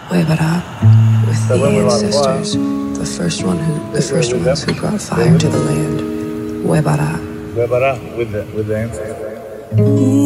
Webara, with the ancestors, the first ones who brought fire to the land. Webara. Webara with the ancestors.